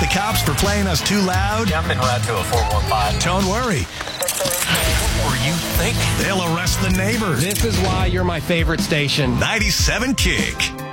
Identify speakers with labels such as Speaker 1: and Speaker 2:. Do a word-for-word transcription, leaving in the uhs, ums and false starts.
Speaker 1: the cops for playing us too loud?
Speaker 2: Yeah, I've been route to a four one five.
Speaker 1: Don't worry.
Speaker 2: What were you thinking?
Speaker 1: They'll arrest the neighbors.
Speaker 3: This is why you're my favorite station.
Speaker 1: ninety-seven Kick.